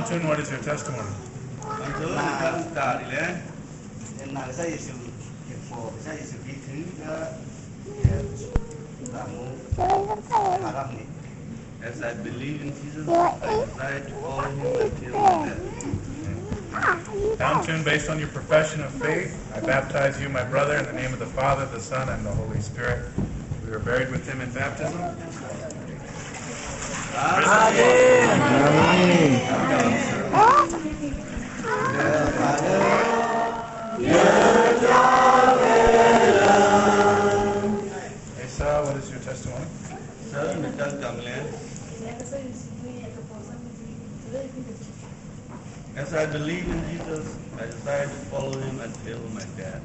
Alton, what is your testimony? As I believe in Jesus, I desire to follow him until my death. Alton, based on your profession of faith, I baptize you, my brother, in the name of the Father, the Son, and the Holy Spirit. We are buried with him in baptism. Asa, what is your testimony? Sir, Mr. Kamlen, as I believe in Jesus, I desire to follow him until my death.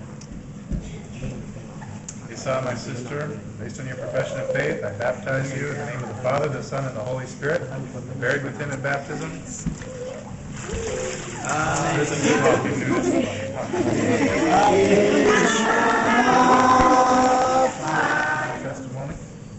Asa, my sister, based on your profession of faith, I baptize you in the name of the Father, the Son, and the Holy Spirit. We're buried with him in baptism. Risen to walk in newness of life. Testimony.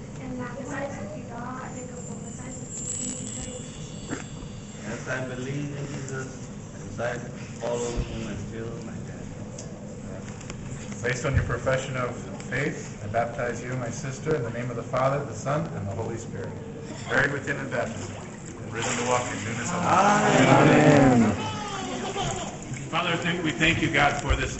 As I believe in Jesus, I desire to follow him until my death. Based on your profession of faith, I baptize you, my sister, in the name of the Father, the Son, and the Holy Spirit. Buried with him in baptism. And risen to walk in newness of life. Father, we thank you, God, for this